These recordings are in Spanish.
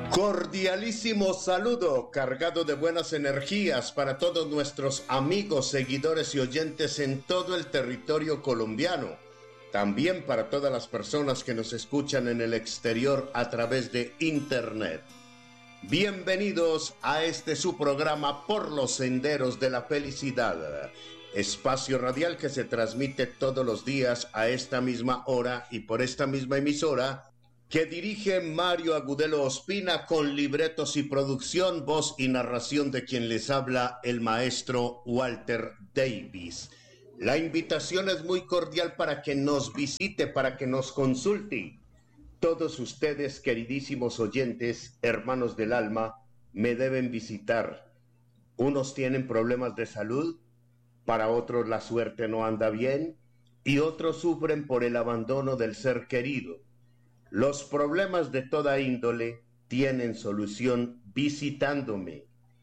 Cordialísimo saludo cargado de buenas energías para todos nuestros amigos, seguidores y oyentes en todo el territorio colombiano. También para todas las personas que nos escuchan en el exterior a través de internet. Bienvenidos a este su programa Por los Senderos de la Felicidad. Espacio radial que se transmite todos los días a esta misma hora y por esta misma emisora, que dirige Mario Agudelo Ospina con libretos y producción, voz y narración de quien les habla, el maestro Walter Davis. La invitación es muy cordial para que nos visite, para que nos consulte. Todos ustedes, queridísimos oyentes, hermanos del alma, me deben visitar. Unos tienen problemas de salud, para otros la suerte no anda bien, y otros sufren por el abandono del ser querido. Los problemas de toda índole tienen solución visitándome.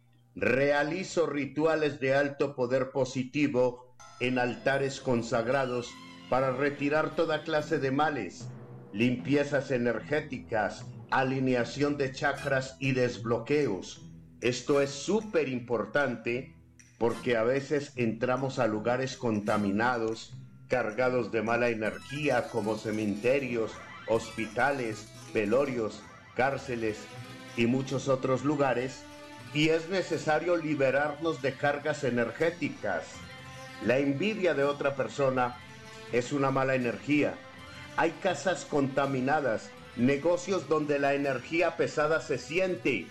Realizo rituales de alto poder positivo en altares consagrados para retirar toda clase de males, limpiezas energéticas, alineación de chakras y desbloqueos. Esto es súper importante porque a veces entramos a lugares contaminados, cargados de mala energía, como cementerios, hospitales, velorios, cárceles y muchos otros lugares, y es necesario liberarnos de cargas energéticas. La envidia de otra persona es una mala energía. Hay casas contaminadas, negocios donde la energía pesada se siente,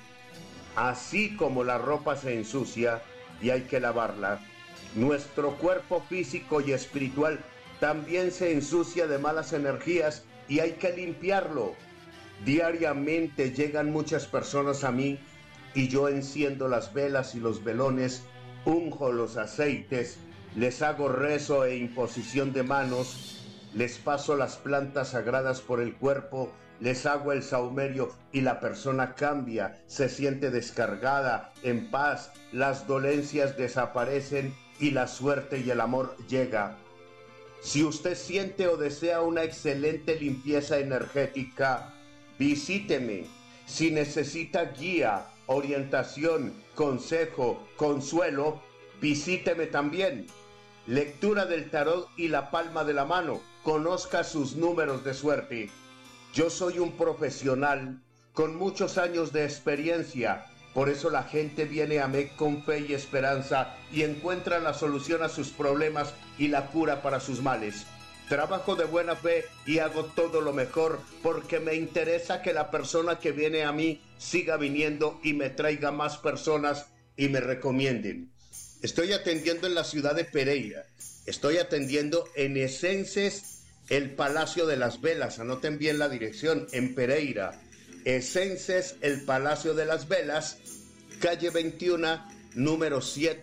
así como la ropa se ensucia y hay que lavarla. Nuestro cuerpo físico y espiritual también se ensucia de malas energías y hay que limpiarlo. Diariamente llegan muchas personas a mí y yo enciendo las velas y los velones, unjo los aceites, les hago rezo e imposición de manos, les paso las plantas sagradas por el cuerpo, les hago el saumerio y la persona cambia, se siente descargada, en paz, las dolencias desaparecen y la suerte y el amor llega. Si usted siente o desea una excelente limpieza energética, visíteme. Si necesita guía, orientación, consejo, consuelo, visíteme también. Lectura del tarot y la palma de la mano. Conozca sus números de suerte. Yo soy un profesional con muchos años de experiencia. Por eso la gente viene a mí con fe y esperanza y encuentra la solución a sus problemas y la cura para sus males. Trabajo de buena fe y hago todo lo mejor porque me interesa que la persona que viene a mí siga viniendo y me traiga más personas y me recomienden. Estoy atendiendo en la ciudad de Pereira. Estoy atendiendo en Esences, el Palacio de las Velas. Anoten bien la dirección, en Pereira. Esences, el Palacio de las Velas, calle 21, número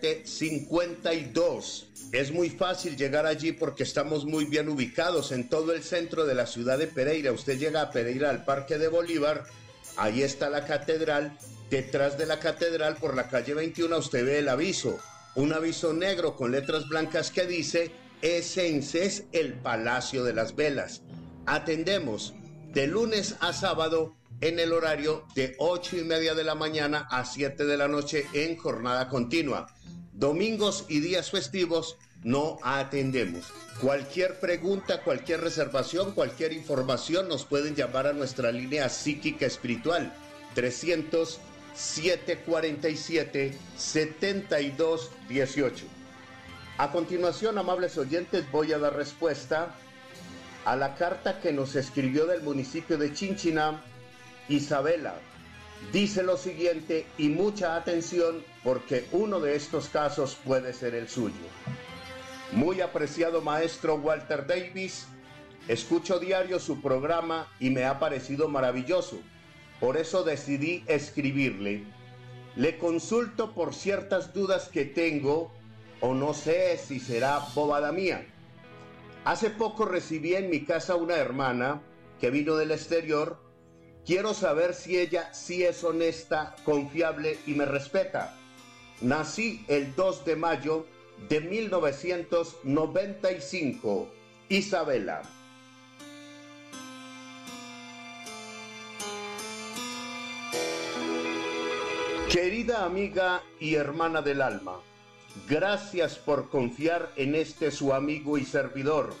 752. Es muy fácil llegar allí porque estamos muy bien ubicados en todo el centro de la ciudad de Pereira. Usted llega a Pereira al Parque de Bolívar, ahí está la catedral. Detrás de la catedral, por la calle 21, usted ve el aviso, un aviso negro con letras blancas que dice Esences, el Palacio de las Velas. Atendemos de lunes a sábado en el horario de 8:30 de la mañana a 7 de la noche en jornada continua. Domingos y días festivos no atendemos. Cualquier pregunta, cualquier reservación, cualquier información nos pueden llamar a nuestra línea psíquica espiritual 300-747-7218. A continuación, amables oyentes, voy a dar respuesta a la carta que nos escribió del municipio de Chinchiná, Isabela. Dice lo siguiente, y mucha atención porque uno de estos casos puede ser el suyo. Muy apreciado maestro Walter Davis, escucho diario su programa y me ha parecido maravilloso. Por eso decidí escribirle. Le consulto por ciertas dudas que tengo, o no sé si será bobada mía. Hace poco recibí en mi casa una hermana que vino del exterior. Quiero saber si ella sí es honesta, confiable y me respeta. Nací el 2 de mayo de 1995. Isabela. Querida amiga y hermana del alma, gracias por confiar en este su amigo y servidor.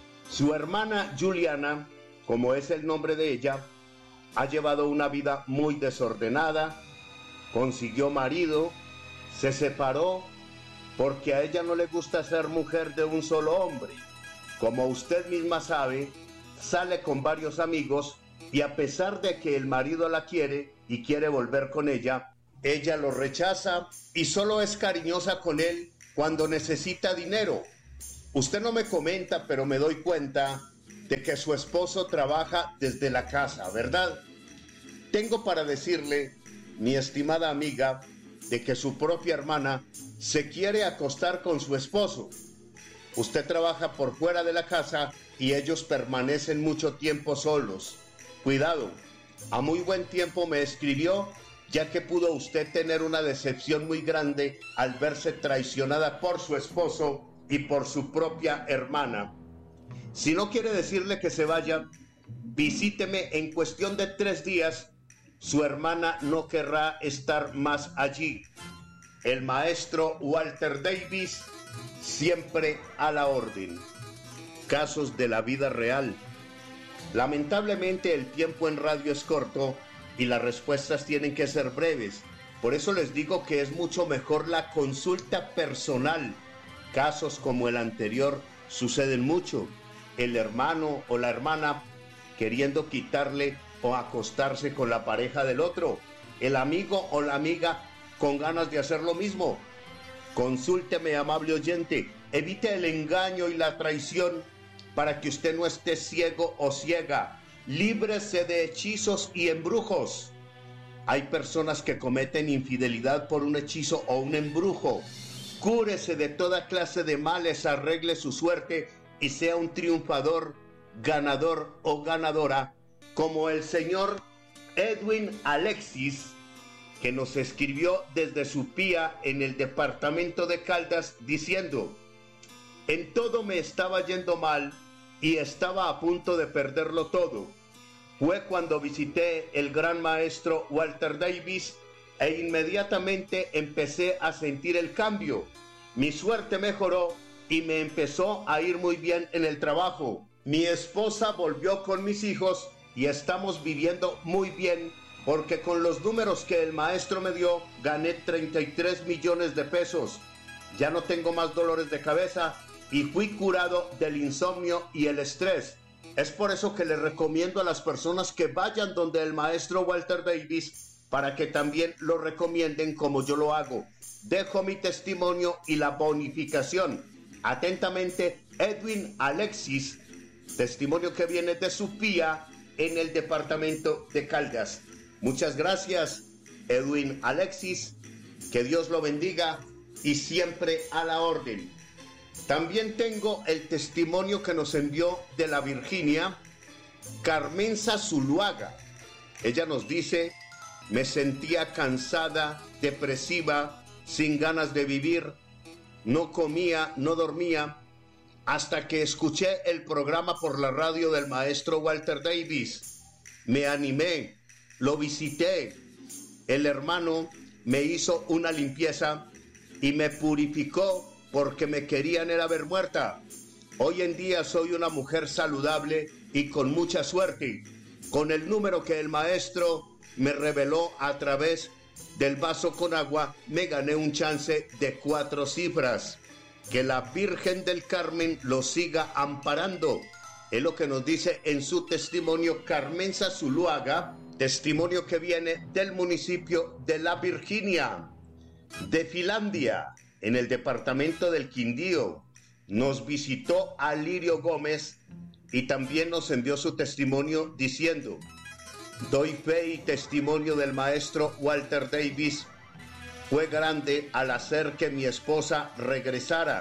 Su hermana Juliana, como es el nombre de ella, ha llevado una vida muy desordenada, consiguió marido, se separó porque a ella no le gusta ser mujer de un solo hombre. Como usted misma sabe, sale con varios amigos y a pesar de que el marido la quiere y quiere volver con ella lo rechaza y solo es cariñosa con él cuando necesita dinero. Usted no me comenta, pero me doy cuenta de que su esposo trabaja desde la casa, ¿verdad? Tengo para decirle, mi estimada amiga, de que su propia hermana se quiere acostar con su esposo. Usted trabaja por fuera de la casa y ellos permanecen mucho tiempo solos. Cuidado, a muy buen tiempo me escribió, ya que pudo usted tener una decepción muy grande al verse traicionada por su esposo y por su propia hermana. Si no quiere decirle que se vaya, visíteme en cuestión de 3 días. Su hermana no querrá estar más allí. El maestro Walter Davis, siempre a la orden. Casos de la vida real. Lamentablemente el tiempo en radio es corto y las respuestas tienen que ser breves. Por eso les digo que es mucho mejor la consulta personal. Casos como el anterior suceden mucho. El hermano o la hermana queriendo quitarle o acostarse con la pareja del otro. El amigo o la amiga con ganas de hacer lo mismo. Consúlteme, amable oyente. Evite el engaño y la traición para que usted no esté ciego o ciega. Líbrese de hechizos y embrujos. Hay personas que cometen infidelidad por un hechizo o un embrujo. Cúrese de toda clase de males, arregle su suerte y sea un triunfador, ganador o ganadora, como el señor Edwin Alexis, que nos escribió desde su pía en el departamento de Caldas diciendo: en todo me estaba yendo mal y estaba a punto de perderlo todo. Fue cuando visité el gran maestro Walter Davis e inmediatamente empecé a sentir el cambio. Mi suerte mejoró y me empezó a ir muy bien en el trabajo. Mi esposa volvió con mis hijos y estamos viviendo muy bien porque con los números que el maestro me dio gané 33 millones de pesos. Ya no tengo más dolores de cabeza y fui curado del insomnio y el estrés. Es por eso que les recomiendo a las personas que vayan donde el maestro Walter Davis para que también lo recomienden como yo lo hago. Dejo mi testimonio y la bonificación. Atentamente, Edwin Alexis, testimonio que viene de su pía en el departamento de Caldas. Muchas gracias, Edwin Alexis, que Dios lo bendiga y siempre a la orden. También tengo el testimonio que nos envió de la Virginia, Carmenza Zuluaga. Ella nos dice: me sentía cansada, depresiva, sin ganas de vivir, no comía, no dormía, hasta que escuché el programa por la radio del maestro Walter Davis. Me animé, lo visité. El hermano me hizo una limpieza y me purificó porque me querían era ver muerta. Hoy en día soy una mujer saludable y con mucha suerte. Con el número que el maestro me reveló a través del vaso con agua, me gané un chance de 4 cifras. Que la Virgen del Carmen lo siga amparando. Es lo que nos dice en su testimonio Carmenza Zuluaga, testimonio que viene del municipio de La Virginia. De Finlandia, en el departamento del Quindío, nos visitó Alirio Gómez y también nos envió su testimonio diciendo: doy fe y testimonio del maestro Walter Davis. Fue grande al hacer que mi esposa regresara.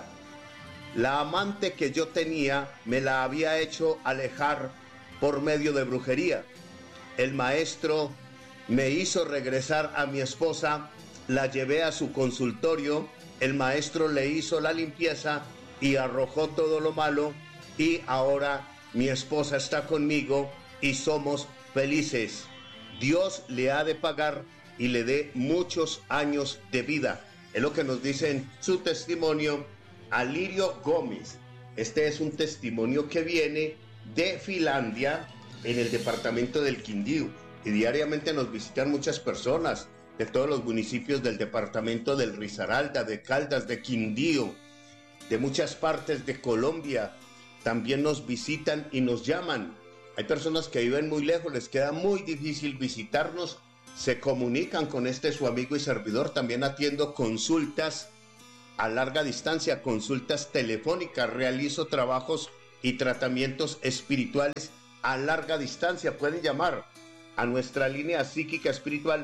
La amante que yo tenía me la había hecho alejar por medio de brujería. El maestro me hizo regresar a mi esposa, la llevé a su consultorio, el maestro le hizo la limpieza y arrojó todo lo malo y ahora mi esposa está conmigo y somos felices. Dios le ha de pagar y le dé muchos años de vida. Es lo que nos dice en su testimonio Alirio Gómez. Este es un testimonio que viene de Finlandia, en el departamento del Quindío, y diariamente nos visitan muchas personas de todos los municipios del departamento del Risaralda, de Caldas, de Quindío, de muchas partes de Colombia. También nos visitan y nos llaman. Hay personas que viven muy lejos, les queda muy difícil visitarnos, se comunican con su amigo y servidor. También atiendo consultas a larga distancia, consultas telefónicas, realizo trabajos y tratamientos espirituales a larga distancia. Pueden llamar a nuestra línea psíquica espiritual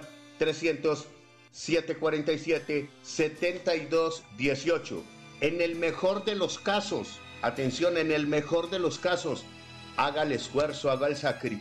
300-747-7218. En el mejor de los casos, atención, en el mejor de los casos, haga el esfuerzo, haga el sacrificio